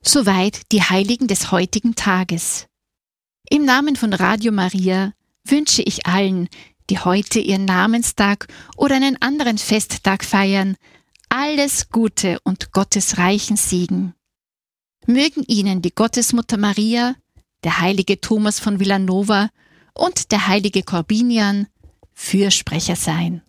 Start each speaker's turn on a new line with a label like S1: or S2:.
S1: Soweit die Heiligen des heutigen Tages. Im Namen von Radio Maria wünsche ich allen, die heute ihren Namenstag oder einen anderen Festtag feiern, alles Gute und Gottes reichen Segen. Mögen Ihnen die Gottesmutter Maria, der heilige Thomas von Villanova und der heilige Korbinian Fürsprecher sein.